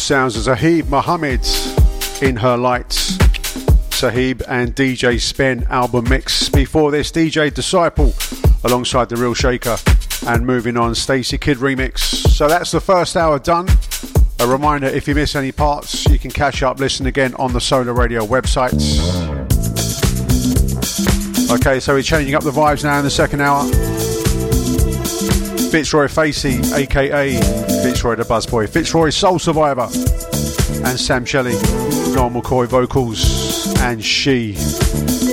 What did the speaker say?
sounds of Zahib Mohammed in Her Lights. Sahib and DJ Spen album mix. Before this, DJ Disciple alongside The Real Shaker, and moving on, Stacey Kidd remix. So that's the first hour done. A reminder, if you miss any parts, you can catch up, listen again on the Solar Radio website. Okay, so we're changing up the vibes now in the second hour. Fitzroy Facey, aka Fitzroy the Buzzboy, Fitzroy Soul Survivor, and Sam Shelley, Noel McCoy vocals, and She.